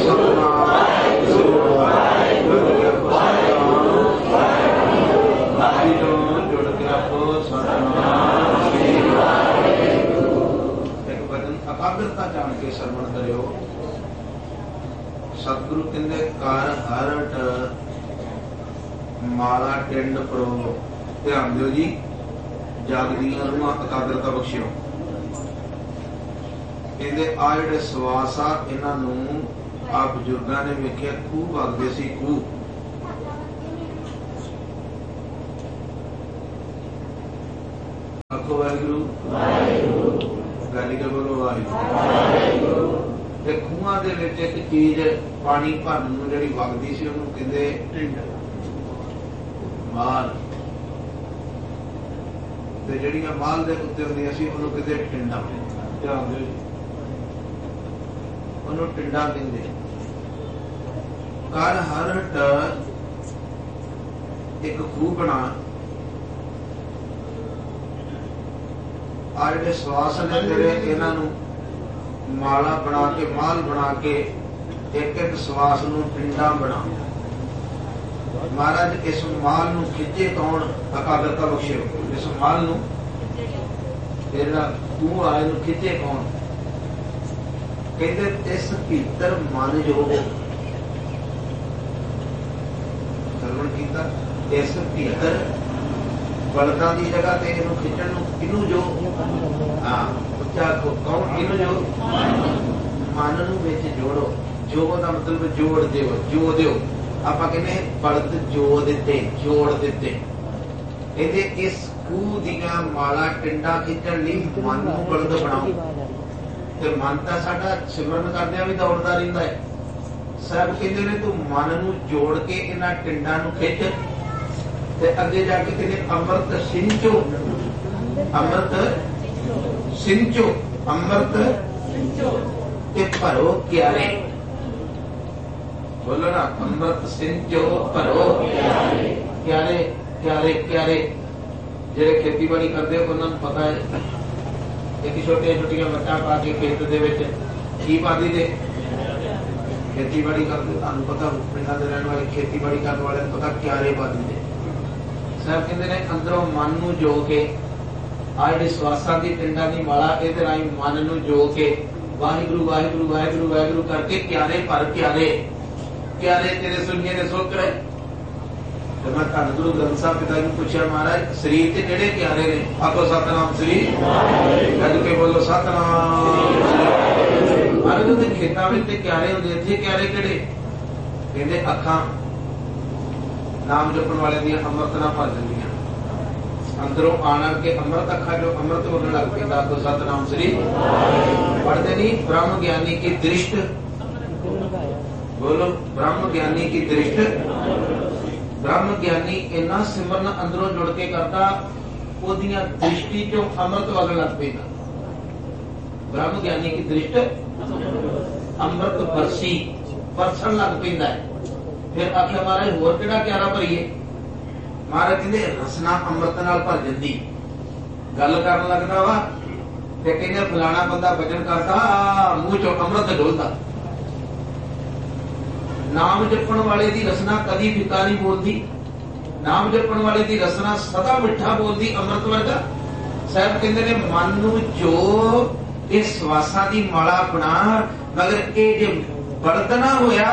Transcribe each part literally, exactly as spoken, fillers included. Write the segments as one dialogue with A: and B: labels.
A: एकाग्रता जान के सरवण करो। सतगुरु कहते कर हरट माला टिंड परो। ध्यान दो जी, जागदियां रूहां एकाग्रता बख्शियो। कहते आ जिहड़े सवास आ इन्हां नूं आ बजुर्गां ने वेखिया खूह वगदे सी। खूह आखो वाहिगुरू गल के बोलो वाहिगुरू। ते खूहां दे विच एक चीज पानी भरन नूं जिहड़ी वगदी सी उहनूं कहंदे टिंड माल। ते जिहड़ियां माल दे उत्ते हुंदियां सी उहनूं कहंदे टिंडा। ध्यान दिओ, उहनूं टिंडा कहंदे। कर हरट एक खूह बना। आ जिहड़े सवास ने तेरे इन्हां नूं माला बना के माल बना के एक एक सवास नूं टिंडा बना। महाराज इस माल नूं खिचे कौन? एकाग्रता बख्शियो। इस माल नूं तेरा तू आए नूं खिचे कौन? कहते इस भीतर मन जो सरवण कीता, इस भीतर बलदां दी जगह ते इहनूं खिचण नूं किनू जो हाँ उच्चा कौन? किनू जो मन नूं विच जोड़ो। जो दा मतलब जोड़ दिओ, जो दिओ। आपां कहने बलद जो दिते, जोड़ दिते। कहते इस खूह दीयां माला टिंडा खिचण लई मन नूं बलद बनाओ। ते मन तां साडा सिमरन करदिआं भी दौड़दा रहिंदा है। सब कहते ने तू मन नूं जोड़ के इन्हां टिंडां नूं खिच ते अगे जाके कहते अमृत सिंचो। अमृत सिंचो, अमृत ते भरो क्यारे। बोलो ना, अमृत सिंचो भरो क्यारे। क्यारे क्यारे जेड़े खेती बाड़ी करते उन्होंने पता है। एक छोटे छोटिया वट्टा पा के खेत दे विच की पादी दे खेती बाड़ी करते। तुहानूं पता पिंडां दे रहण वाले खेती बाड़ी करने वाले पता क्यारे पादी दे। सब कहते ने अंदरों मन नूं जो के आ जिहड़ी सवासां दी टिंडां दी माला इहदे राहीं मन नूं जो के वाहिगुरू वाहिगुरू वाहिगुरू वाहिगुरू करके क्यारे भर क्यारे। क्यारे तेरे सुनिए ने सुख रहे। तो मैं धन गुरु ग्रंथ साहब पिता जी पूछा, महाराज शरीर के किहड़े क्यारे ने? आखो सतनाम श्री। कज के बोलो सतनाम। महाराज उहदे खेतां विच ते क्यारे हुंदे, इत्थे क्यारे किहड़े? कहंदे अखां नाम जपण वाले दियां अमृत नाल भर जांदियां। अंदरों आण के अमृत अखा जो अमृत वगण लग पैंदा। तो सतनाम श्री पढ़ते नहीं। ब्रह्म ज्ञानी की दृष्ट, बोलो ब्रह्म ज्ञानी की दृष्ट। ब्रह्म ज्ञानी इन्ना सिमरन अंदरों जुड़ के करता, ओदियां दृष्टि चों अमृत वगण लग पैंदा। ब्रह्म ज्ञानी की दृष्ट अमृत बरसी बरसन लग पैंदा है। फिर आखिया महाराज होर किहड़ा क्यारा भरीए? महाराज कहते रसना अमृत नाल भर जांदी। गल करन लगदा वा ते कहंदे फलाना बंदा भजन करदा, मूंह चों अमृत डोलदा। नाम जपण वाले दी रसना कदी फिका नहीं बोलदी। नाम जपण वाले दी रसना सदा मिठा बोलदी, अमृत वर्गा। साहब कहंदे ने मन नूं जो इस सवासां दी माला बना, मगर ये जे बड़दना होया,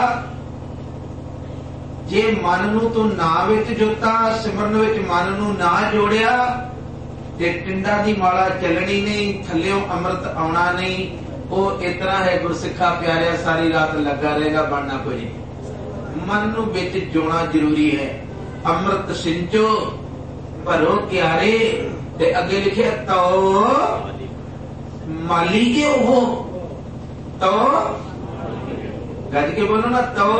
A: जे मन नूं तू ना विच जोता, सिमरन विच मन नूं ना जोड़िया, ते टिंडा दी माला चलनी नहीं, थल्लियों अमृत आउणा नहीं। वो इतना है गुरसिखा प्यारिया, सारी रात लगा रहेगा, बनना कोई नहीं। मन नूं विच जोड़ना जरूरी है। अमृत सिंचो भरो क्यारे। ते अगे लिखे तो माली के हो, तो गज के बोलो ना, तो